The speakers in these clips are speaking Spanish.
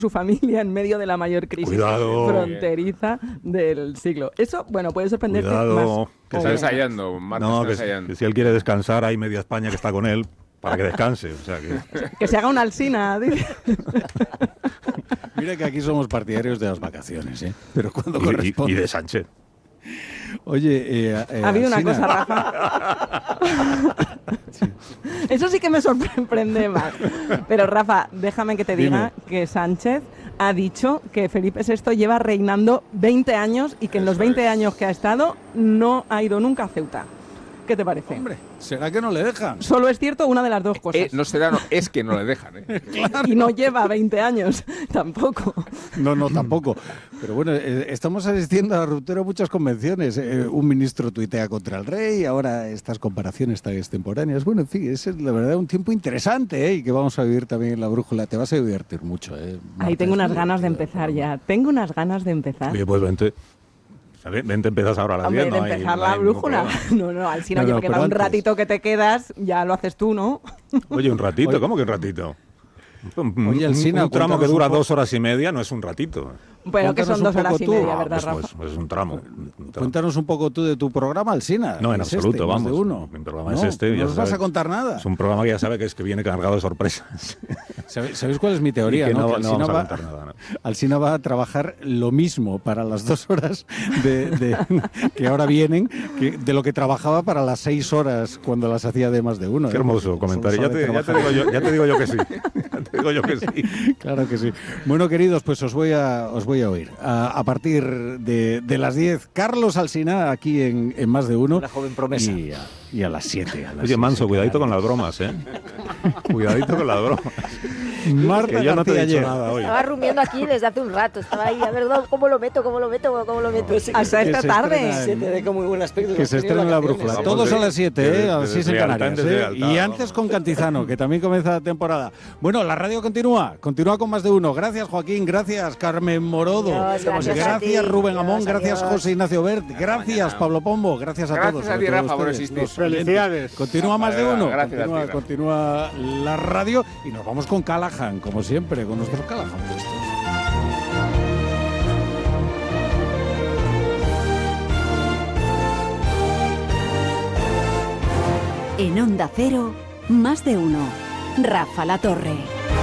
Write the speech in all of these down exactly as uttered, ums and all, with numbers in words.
su familia en medio de la mayor crisis Cuidado. fronteriza del siglo. Eso, bueno, puede sorprenderte Cuidado, más. que Está se- ensayando, Marta No, está que, ensayando. que si él quiere descansar, hay media España que está con él para que descanse. O sea que... Que se haga una alsina, dice. Mira que aquí somos partidarios de las vacaciones, ¿eh? Pero cuando y, corresponde... y- y de Sánchez. Oye, eh, eh, Ha habido una Alsina, cosa, Rafa. Eso sí que me sorprende más. Pero, Rafa, déjame que te diga Dime. que Sánchez ha dicho que Felipe sexto lleva reinando veinte años y que en los veinte años que ha estado no ha ido nunca a Ceuta. ¿Qué te parece? Hombre, ¿será que no le dejan? Solo es cierto una de las dos cosas. Eh, no será, no, es que no le dejan. ¿eh? Y no lleva veinte años tampoco. No, no, tampoco. Pero bueno, eh, estamos asistiendo a la ruptura de muchas convenciones. Eh, un ministro tuitea contra el rey, ahora estas comparaciones tan extemporáneas. Bueno, en fin, es la verdad un tiempo interesante, ¿eh? Y que vamos a vivir también en la brújula. Te vas a divertir mucho, ¿eh? Marta? Ahí tengo Es unas muy ganas de divertido. empezar ya. Tengo unas ganas de empezar. Oye, pues vente. O sea, ven- Vente, empiezas ahora a las Hombre, diez. de no hay- empezar no la hay ningún brújula. problema. No, no, Alsina, No, oye, no, porque pero para un antes. ratito que te quedas, ya lo haces tú, ¿no? Oye, un ratito, Oye. ¿cómo que un ratito? Un, un- Oye, Alsina, un tramo que cuéntanos dura un poco- dos horas y media no es un ratito. Pero que Cuéntanos son un dos poco horas y tú. media, Ah, ¿verdad, pues, Rafa? pues, pues es un tramo. un tramo. Cuéntanos un poco tú de tu programa, Alsina. No, en Es absoluto, este, Más vamos. de uno. Mi programa No, es este. No ya nos vas sabes. a contar nada. Es un programa que ya sabe que es que viene cargado de sorpresas. ¿Sabe- ¿Sabéis cuál es mi teoría? Y que ¿no? no, Que no Alsina vamos a va- contar nada. ¿no? Alsina va a trabajar lo mismo para las dos horas de, de- que ahora vienen que de lo que trabajaba para las seis horas cuando las hacía de más de uno. Qué ¿eh? hermoso Solo comentario. Ya sabe te, ya te trabajar. digo yo, ya te digo yo que sí. Ya te digo yo que sí. Claro que sí. Bueno, queridos, pues os voy a, os voy a oír. A, a partir de, de las diez, Carlos Alsina aquí en, en Más de Uno. Una joven promesa. Y a, y a las siete. A las Oye, Manso, siete, cuidadito claro. con las bromas, ¿eh? Cuidadito con las bromas. Marta Que yo no te he García dicho Ayer. nada hoy. Estaba rumiando aquí desde hace un rato. Estaba ahí, a ver ¿dó- cómo lo meto, cómo lo meto, cómo lo meto. Pues sí, Hasta que esta se tarde. estrena se te dé como muy buen aspecto. Que se estrena en la brújula. Vamos Todos de- a las siete, de- ¿eh? A de las seis en deslealtad Canarias. en ¿eh? deslealtad, Y vamos. antes con Cantizano, que también comienza la temporada. Bueno, la radio continúa. Continúa con Más de Uno. Gracias, Joaquín. Gracias, Carmen Morodo. Dios, gracias a gracias ti. Rubén Amón. Dios, gracias, adiós. José Ignacio Bert. Gracias, mañana. Pablo Pombo. Gracias a Gracias todos. a sobre ti, todo Rafa, por ustedes, existir. los oyentes. Felicidades. Continúa Más de Uno. Gracias a ti, Continúa, Rafa. continúa la radio. Y nos vamos con Callahan, como siempre, con nuestros Callahan puestos. En Onda Cero, Más de Uno. Rafa La Torre.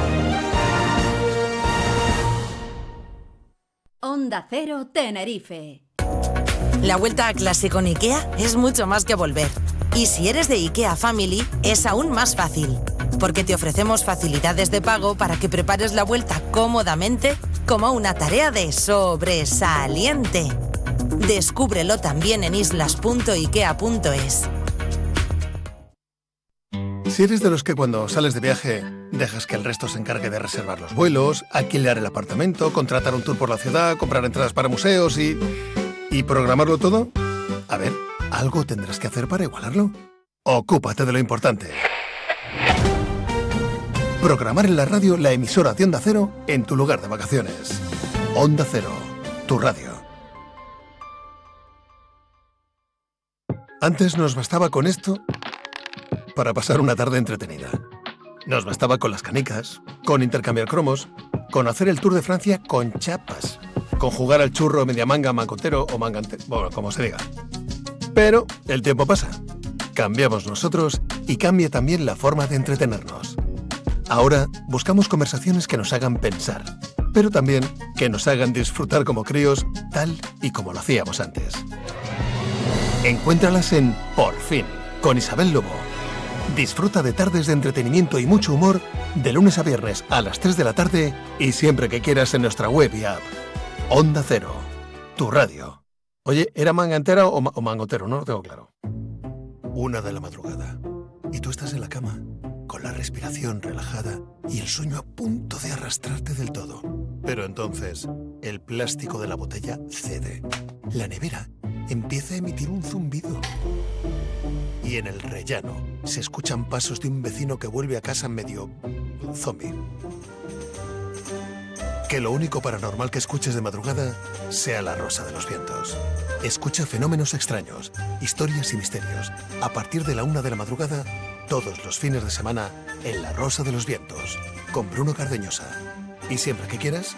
Onda Cero, Tenerife. La vuelta a clase con IKEA es mucho más que volver. Y si eres de IKEA Family, es aún más fácil. Porque te ofrecemos facilidades de pago para que prepares la vuelta cómodamente como una tarea de sobresaliente. Descúbrelo también en islas punto ikea punto es. Si eres de los que cuando sales de viaje dejas que el resto se encargue de reservar los vuelos, alquilar el apartamento, contratar un tour por la ciudad, comprar entradas para museos y... ¿y programarlo todo? A ver, algo tendrás que hacer para igualarlo. Ocúpate de lo importante. Programar en la radio la emisora de Onda Cero en tu lugar de vacaciones. Onda Cero, tu radio. Antes nos bastaba con esto para pasar una tarde entretenida. Nos bastaba con las canicas, con intercambiar cromos, con hacer el Tour de Francia con chapas, con jugar al churro media manga, mangotero o mangante, bueno, como se diga. Pero el tiempo pasa. Cambiamos nosotros y cambia también la forma de entretenernos. Ahora buscamos conversaciones que nos hagan pensar, pero también que nos hagan disfrutar como críos, tal y como lo hacíamos antes. Encuéntralas en Por Fin, con Isabel Lobo. Disfruta de tardes de entretenimiento y mucho humor de lunes a viernes a las tres de la tarde y siempre que quieras en nuestra web y app. Onda Cero, tu radio. Oye, ¿era manga entera o, ma- o mangotero? No lo tengo claro. Una de la madrugada y tú estás en la cama con la respiración relajada y el sueño a punto de arrastrarte del todo. Pero entonces, el plástico de la botella cede. La nevera empieza a emitir un zumbido. Y en el rellano se escuchan pasos de un vecino que vuelve a casa medio zombie. Que lo único paranormal que escuches de madrugada sea la rosa de los vientos. Escucha fenómenos extraños, historias y misterios. A partir de la una de la madrugada, todos los fines de semana, en La Rosa de los Vientos, con Bruno Cardeñosa. Y siempre que quieras,